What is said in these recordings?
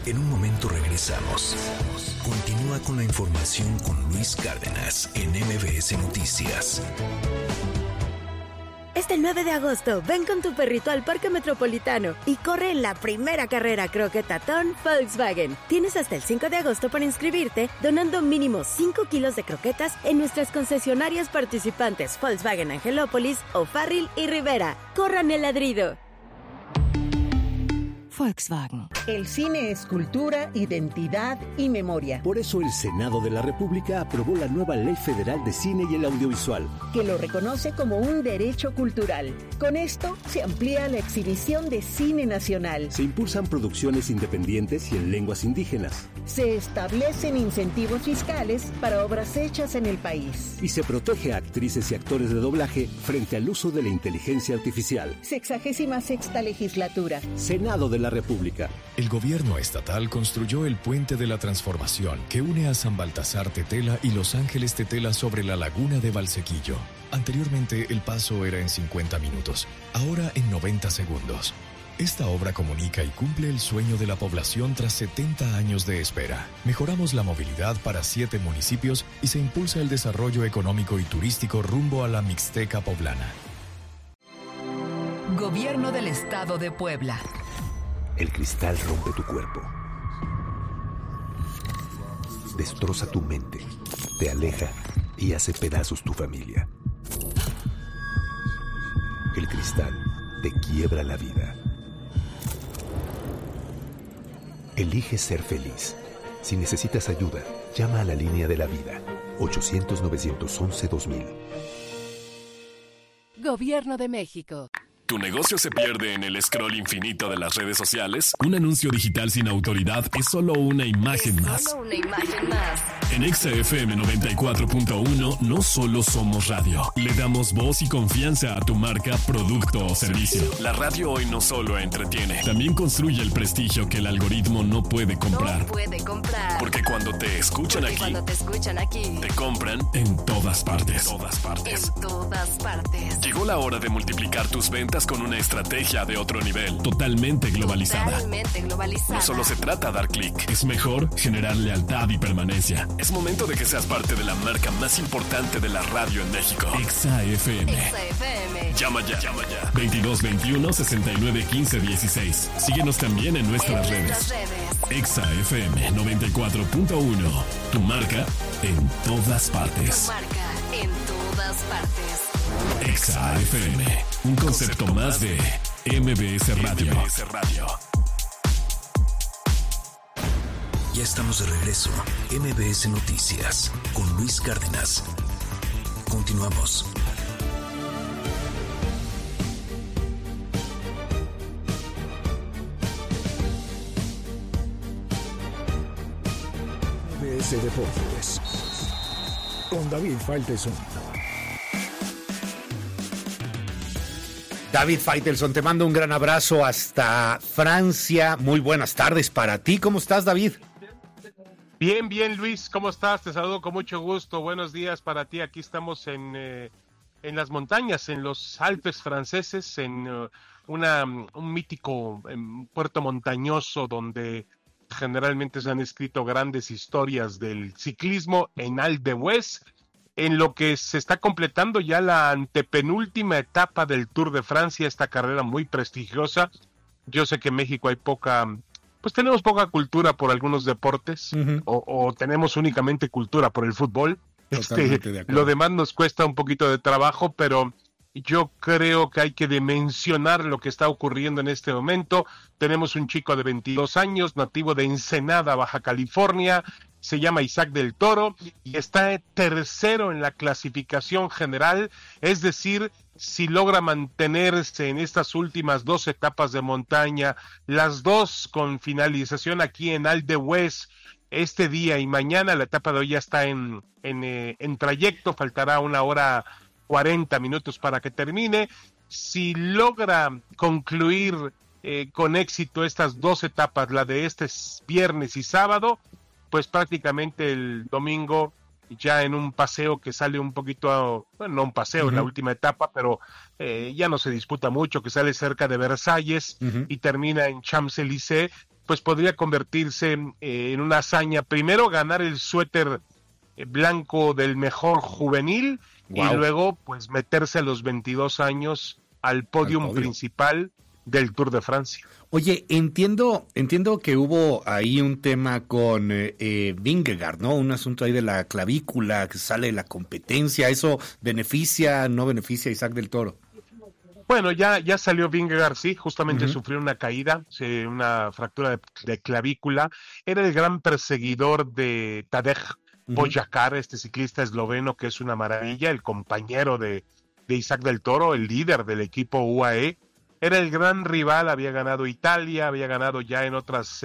En un momento regresamos. Continúa con la información con Luis Cárdenas en MBS Noticias. Este 9 de agosto, ven con tu perrito al Parque Metropolitano y corre en la primera carrera croquetatón Volkswagen. Tienes hasta el 5 de agosto para inscribirte, donando mínimo 5 kilos de croquetas en nuestras concesionarias participantes Volkswagen Angelópolis, O'Farrill y Rivera. ¡Corran el ladrido! Volkswagen. El cine es cultura, identidad y memoria. Por eso el Senado de la República aprobó la nueva Ley Federal de Cine y el Audiovisual, que lo reconoce como un derecho cultural. Con esto se amplía la exhibición de cine nacional. Se impulsan producciones independientes y en lenguas indígenas. Se establecen incentivos fiscales para obras hechas en el país. Y se protege a actrices y actores de doblaje frente al uso de la inteligencia artificial. 66ª legislatura. Senado de la República. El gobierno estatal construyó el Puente de la Transformación que une a San Baltasar Tetela y Los Ángeles Tetela sobre la laguna de Valsequillo. Anteriormente el paso era en 50 minutos, ahora en 90 segundos. Esta obra comunica y cumple el sueño de la población tras 70 años de espera. Mejoramos la movilidad para 7 municipios y se impulsa el desarrollo económico y turístico rumbo a la Mixteca poblana. Gobierno del Estado de Puebla. El cristal rompe tu cuerpo, destroza tu mente, te aleja y hace pedazos tu familia. El cristal te quiebra la vida. Elige ser feliz. Si necesitas ayuda, llama a la línea de la vida, 800-911-2000. Gobierno de México. ¿Tu negocio se pierde en el scroll infinito de las redes sociales? Un anuncio digital sin autoridad es solo una imagen más. En Exa FM 94.1 no solo somos radio, le damos voz y confianza a tu marca, producto o servicio. La radio hoy no solo entretiene, también construye el prestigio que el algoritmo no puede comprar. Porque cuando te escuchan aquí, te compran en todas partes. Llegó la hora de multiplicar tus ventas con una estrategia de otro nivel, totalmente globalizada. No solo se trata de dar clic, es mejor generar lealtad y permanencia. Es momento de que seas parte de la marca más importante de la radio en México. Exa FM. Llama ya. 2221-6915-16. Síguenos también en nuestras redes. Exa FM 94.1. Tu marca en todas partes. Exa FM, un concepto más de MBS Radio. Ya estamos de regreso. MBS Noticias con Luis Cárdenas. Continuamos. MBS Deportes con David Faitelson. David Faitelson, te mando un gran abrazo hasta Francia. Muy buenas tardes para ti. ¿Cómo estás, David? Bien, Luis. ¿Cómo estás? Te saludo con mucho gusto. Buenos días para ti. Aquí estamos en las montañas, en los Alpes franceses, en un mítico puerto montañoso donde generalmente se han escrito grandes historias del ciclismo, en Alpe d'Huez, en lo que se está completando ya la antepenúltima etapa del Tour de Francia, esta carrera muy prestigiosa. Yo sé que en México hay tenemos poca cultura por algunos deportes, o tenemos únicamente cultura por el fútbol. Lo demás nos cuesta un poquito de trabajo, pero yo creo que hay que dimensionar lo que está ocurriendo en este momento. Tenemos un chico de 22 años, nativo de Ensenada, Baja California, se llama Isaac del Toro y está tercero en la clasificación general, es decir, si logra mantenerse en estas últimas 2 etapas de montaña, las 2 con finalización aquí en Alpe d'Huez, este día y mañana. La etapa de hoy ya está en trayecto, faltará 1 hora 40 minutos para que termine. Si logra concluir con éxito estas 2 etapas, la de este viernes y sábado, pues prácticamente el domingo ya en un paseo que sale un poquito, bueno, no un paseo en la última etapa, pero ya no se disputa mucho, que sale cerca de Versalles y termina en Champs-Élysées, pues podría convertirse en una hazaña. Primero ganar el suéter blanco del mejor juvenil y luego pues meterse a los 22 años al podio principal del Tour de Francia. Oye, entiendo que hubo ahí un tema con Vingegaard, ¿no? Un asunto ahí de la clavícula, que sale de la competencia. ¿Eso beneficia, no beneficia a Isaac del Toro? Bueno, ya salió Vingegaard, sí, justamente sufrió una caída, una fractura de clavícula. Era el gran perseguidor de Tadej Pogačar, este ciclista esloveno que es una maravilla, el compañero de Isaac del Toro, el líder del equipo UAE. Era el gran rival, había ganado Italia, había ganado ya en otras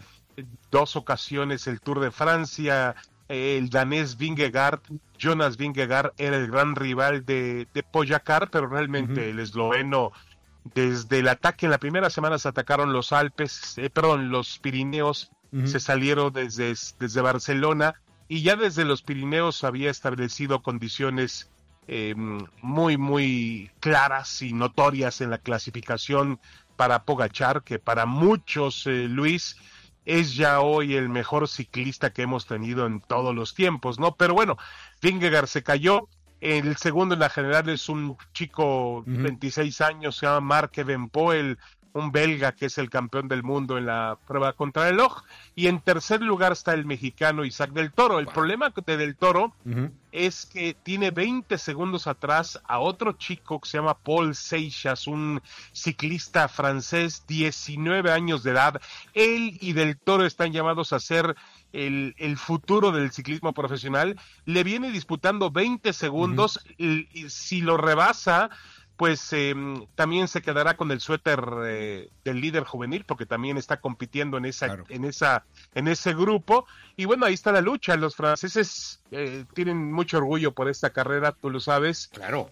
2 ocasiones el Tour de Francia. El danés Vingegaard, Jonas Vingegaard, era el gran rival de Pogačar, pero realmente el esloveno, desde el ataque en la primera semana se atacaron los los Pirineos, se salieron desde Barcelona, y ya desde los Pirineos había establecido condiciones muy, muy claras y notorias en la clasificación para Pogačar, que para muchos, Luis, es ya hoy el mejor ciclista que hemos tenido en todos los tiempos, ¿no? Pero bueno, Vingegaard se cayó. El segundo en la general es un chico, 26 años, se llama Marc Van Poel, un belga que es el campeón del mundo en la prueba contrarreloj. Y en tercer lugar está el mexicano Isaac del Toro. El problema de Del Toro es que tiene 20 segundos atrás a otro chico que se llama Paul Seixas, un ciclista francés, 19 años de edad. Él y Del Toro están llamados a ser el futuro del ciclismo profesional. Le viene disputando 20 segundos y si lo rebasa, pues también se quedará con el suéter del líder juvenil, porque también está compitiendo en ese grupo. Y bueno, ahí está la lucha. Los franceses tienen mucho orgullo por esta carrera, tú lo sabes. Claro.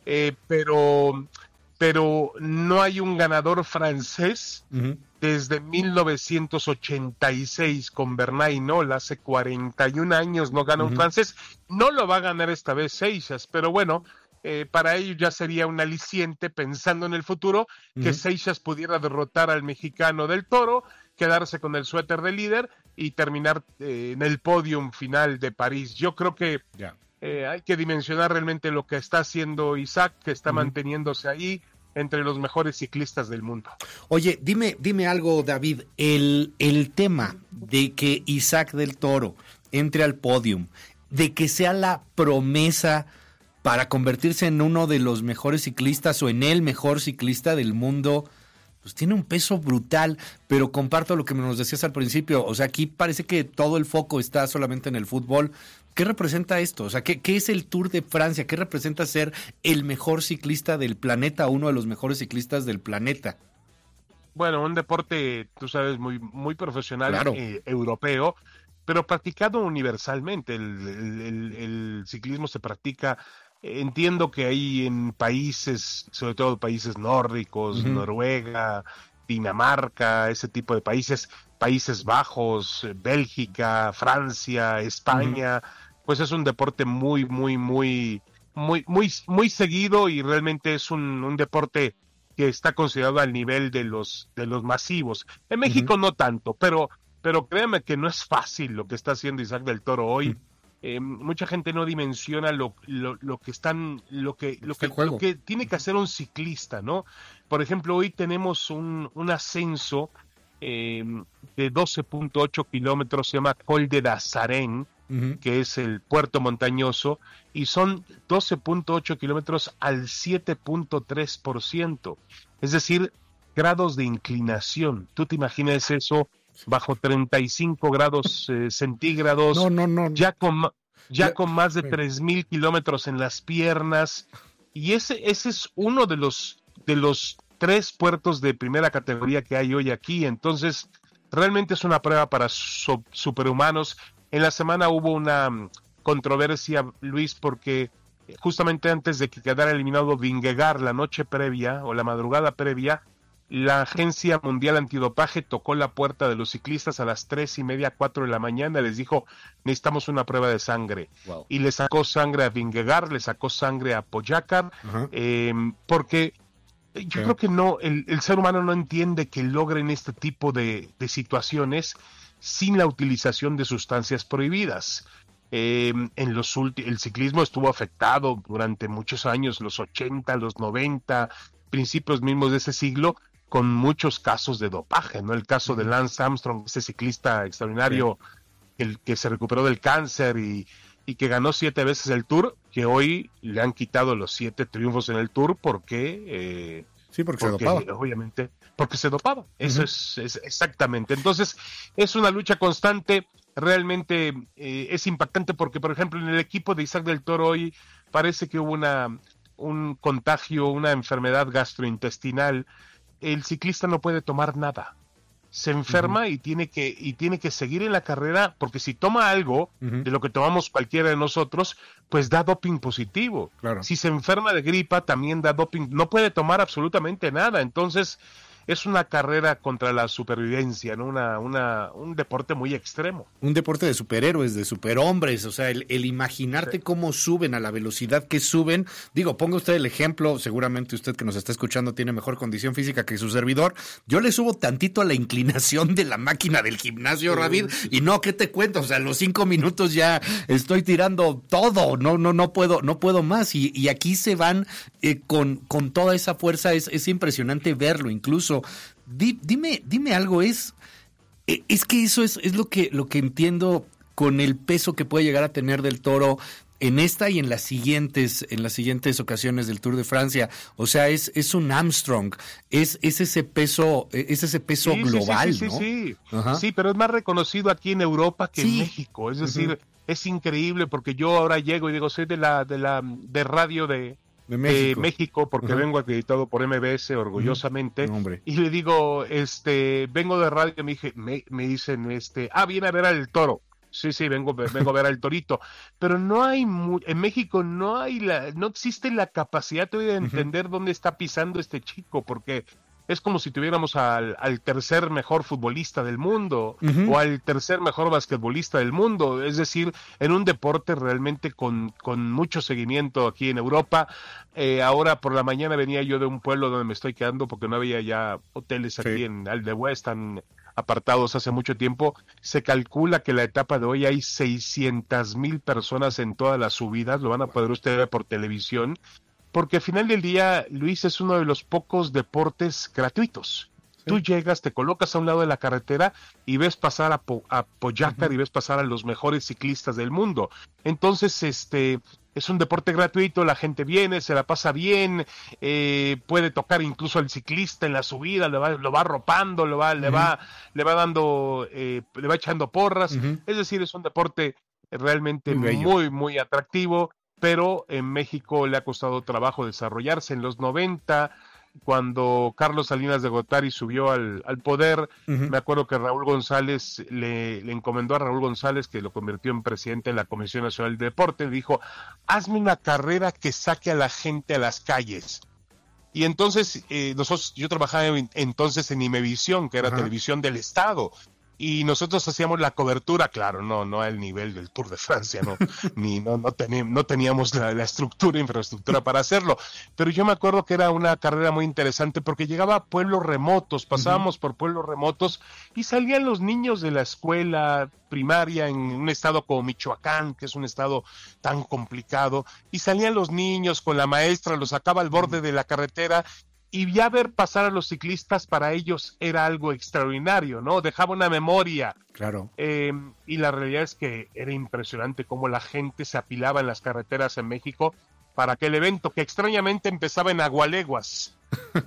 Pero no hay un ganador francés desde 1986 con Bernat Hinault. Hace 41 años no gana un francés. No lo va a ganar esta vez Seixas, pero bueno, para ello ya sería un aliciente, pensando en el futuro, que Seixas pudiera derrotar al mexicano Del Toro, quedarse con el suéter de líder y terminar en el podium final de París. Yo creo que hay que dimensionar realmente lo que está haciendo Isaac, que está manteniéndose ahí entre los mejores ciclistas del mundo. Oye, dime algo, David, el tema de que Isaac del Toro entre al podium, de que sea la promesa para convertirse en uno de los mejores ciclistas o en el mejor ciclista del mundo, pues tiene un peso brutal, pero comparto lo que nos decías al principio. O sea, aquí parece que todo el foco está solamente en el fútbol. ¿Qué representa esto? O sea, ¿qué es el Tour de Francia? ¿Qué representa ser el mejor ciclista del planeta, uno de los mejores ciclistas del planeta? Bueno, un deporte, tú sabes, muy, muy profesional, europeo, pero practicado universalmente. El ciclismo se practica. Entiendo que hay en países, sobre todo países nórdicos, Noruega, Dinamarca, ese tipo de países, Países Bajos, Bélgica, Francia, España, pues es un deporte muy, muy, muy, muy, muy, muy seguido, y realmente es un deporte que está considerado al nivel de los masivos. En México no tanto, pero créeme que no es fácil lo que está haciendo Isaac del Toro hoy. Mucha gente no dimensiona lo que tiene que hacer un ciclista, ¿no? Por ejemplo, hoy tenemos un ascenso de 12.8 kilómetros, se llama Col de Dazarén, que es el puerto montañoso, y son 12.8 kilómetros al 7.3%, es decir, grados de inclinación. ¿Tú te imaginas eso bajo 35 grados centígrados? No. Ya con más de 3,000 kilómetros en las piernas. Y ese es uno de los 3 puertos de primera categoría que hay hoy aquí. Entonces, realmente es una prueba para superhumanos. En la semana hubo una controversia, Luis, porque justamente antes de que quedara eliminado Vingegaard, la noche previa o la madrugada previa, la Agencia Mundial Antidopaje tocó la puerta de los ciclistas a las 3:30, 4 de la mañana. Les dijo, necesitamos una prueba de sangre. Wow. Y le sacó sangre a Vingegaard, le sacó sangre a Pogačar, porque Yo creo que no, el ser humano no entiende que logren este tipo de situaciones sin la utilización de sustancias prohibidas. El ciclismo estuvo afectado durante muchos años, los 80, los 90, principios mismos de ese siglo, con muchos casos de dopaje, ¿no? El caso de Lance Armstrong, ese ciclista extraordinario, el que se recuperó del cáncer y que ganó 7 veces el Tour, que hoy le han quitado los 7 triunfos en el Tour porque se dopaba. Obviamente, porque se dopaba. Eso es exactamente. Entonces, es una lucha constante. Realmente es impactante porque, por ejemplo, en el equipo de Isaac del Toro hoy parece que hubo un contagio, una enfermedad gastrointestinal. El ciclista no puede tomar nada. Se enferma y tiene que seguir en la carrera, porque si toma algo de lo que tomamos cualquiera de nosotros, pues da doping positivo. Claro. Si se enferma de gripa, también da doping. No puede tomar absolutamente nada. Entonces, es una carrera contra la supervivencia, ¿no? Un deporte muy extremo. Un deporte de superhéroes, de superhombres, o sea, el imaginarte cómo suben a la velocidad que suben. Digo, ponga usted el ejemplo, seguramente usted que nos está escuchando tiene mejor condición física que su servidor. Yo le subo tantito a la inclinación de la máquina del gimnasio, David, y no, ¿qué te cuento? O sea, a los 5 minutos ya estoy tirando todo, no puedo más. Y aquí se van con toda esa fuerza, es impresionante verlo, incluso. Dime algo, es que eso es lo que entiendo con el peso que puede llegar a tener del Toro en esta y en las siguientes ocasiones del Tour de Francia. O sea, es un Armstrong, es ese peso global, ¿no? Sí, pero es más reconocido aquí en Europa que en México. Es decir, es increíble porque yo ahora llego y digo, soy de radio de México, porque vengo acreditado por MBS orgullosamente, y le digo, vengo de radio, me dicen, viene a ver al Toro. Sí, vengo a ver al Torito, pero no hay en México no existe la capacidad de entender dónde está pisando este chico, porque es como si tuviéramos al tercer mejor futbolista del mundo o al tercer mejor basquetbolista del mundo, es decir, en un deporte realmente con mucho seguimiento aquí en Europa. Ahora por la mañana venía yo de un pueblo donde me estoy quedando porque no había ya hoteles aquí en Aldehue, están apartados hace mucho tiempo. Se calcula que la etapa de hoy hay 600,000 personas en todas las subidas, lo van a poder ustedes ver por televisión. Porque al final del día, Luis, es uno de los pocos deportes gratuitos. Sí. Tú llegas, te colocas a un lado de la carretera y ves pasar a Pogačar y ves pasar a los mejores ciclistas del mundo. Entonces, es un deporte gratuito, la gente viene, se la pasa bien, puede tocar incluso al ciclista en la subida, lo va arropando, le va dando, le va echando porras. Es decir, es un deporte realmente muy, muy atractivo. Pero en México le ha costado trabajo desarrollarse. En los 90, cuando Carlos Salinas de Gortari subió al poder, me acuerdo que Raúl González le encomendó a Raúl González, que lo convirtió en presidente de la Comisión Nacional de Deporte, le dijo, hazme una carrera que saque a la gente a las calles. Y entonces, yo trabajaba entonces en Imevisión, que era televisión del Estado, y nosotros hacíamos la cobertura, claro, no al nivel del Tour de Francia, no teníamos la estructura, infraestructura para hacerlo, pero yo me acuerdo que era una carrera muy interesante porque llegaba a pueblos remotos, pasábamos por pueblos remotos y salían los niños de la escuela primaria en un estado como Michoacán, que es un estado tan complicado, y salían los niños con la maestra, los sacaba al borde de la carretera. Y ya ver pasar a los ciclistas para ellos era algo extraordinario, ¿no? Dejaba una memoria. Claro. Y la realidad es que era impresionante cómo la gente se apilaba en las carreteras en México para aquel evento, que extrañamente empezaba en Agualeguas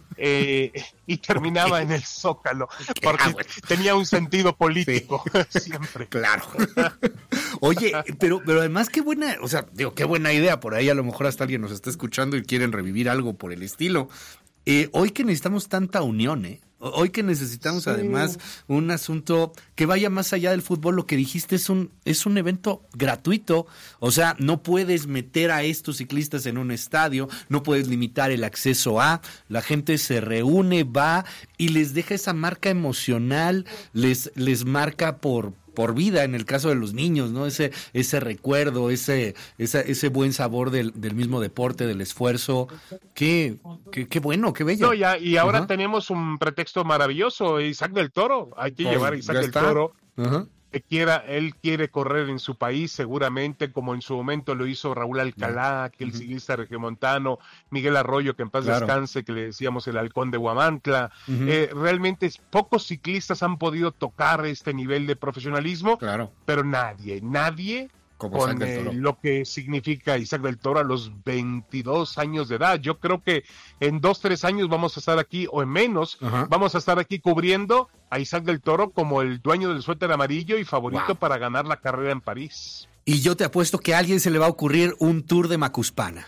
y terminaba en el Zócalo, porque tenía un sentido político siempre. Claro. Oye, pero además qué buena idea, por ahí a lo mejor hasta alguien nos está escuchando y quieren revivir algo por el estilo. Hoy que necesitamos tanta unión, hoy que necesitamos además un asunto que vaya más allá del fútbol, lo que dijiste es un evento gratuito, o sea, no puedes meter a estos ciclistas en un estadio, no puedes limitar el acceso la gente se reúne, va y les deja esa marca emocional, les marca por por vida en el caso de los niños, ¿no? Ese recuerdo, ese buen sabor del mismo deporte, del esfuerzo. Qué bueno, qué bello. No, y ahora tenemos un pretexto maravilloso, Isaac del Toro. Hay que llevar a Isaac del Toro. Él quiere correr en su país seguramente, como en su momento lo hizo Raúl Alcalá, aquel ciclista regiomontano, Miguel Arroyo, que en paz descanse, que le decíamos el halcón de Huamantla. Realmente pocos ciclistas han podido tocar este nivel de profesionalismo, pero nadie con lo que significa Isaac del Toro a los 22 años de edad. Yo creo que en 2-3 años vamos a estar aquí, o en menos, vamos a estar aquí cubriendo a Isaac del Toro como el dueño del suéter amarillo y favorito para ganar la carrera en París. Y yo te apuesto que a alguien se le va a ocurrir un tour de Macuspana.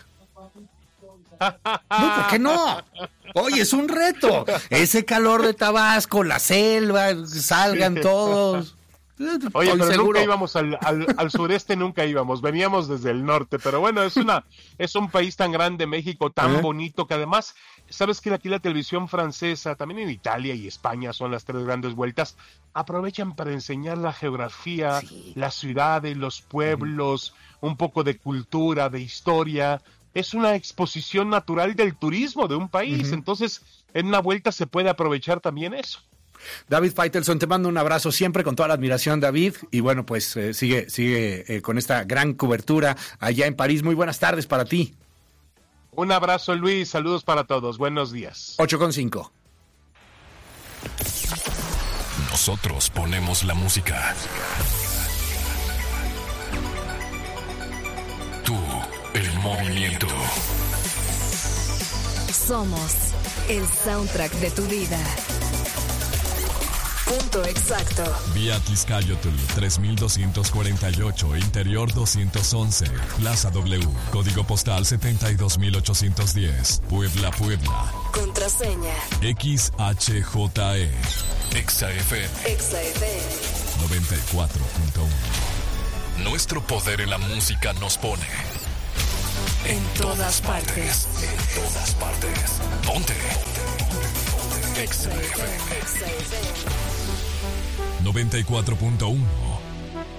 No, ¿por qué no? Oye, es un reto. Ese calor de Tabasco, la selva, salgan todos. Oye, pero seguro. Nunca íbamos al sureste, nunca íbamos, veníamos desde el norte, pero bueno, es un país tan grande, México, tan bonito, que además, sabes que aquí la televisión francesa, también en Italia y España son las 3 grandes vueltas, aprovechan para enseñar la geografía, las ciudades, los pueblos, un poco de cultura, de historia. Es una exposición natural del turismo de un país, entonces en una vuelta se puede aprovechar también eso. David Faitelson, te mando un abrazo siempre con toda la admiración, David, y bueno, pues sigue con esta gran cobertura allá en París. Muy buenas tardes para ti. Un abrazo, Luis, saludos para todos, buenos días. 8:05. Nosotros ponemos la música. Tú, el movimiento. Somos el soundtrack de tu vida. Punto exacto. Vía Atlixcayotl 3248, Interior 211, Plaza W, Código Postal 72810, Puebla, Puebla. Contraseña XHJE. XFM 94.1. Nuestro poder en la música nos pone en todas partes. En todas partes. Ponte. XFM 94.1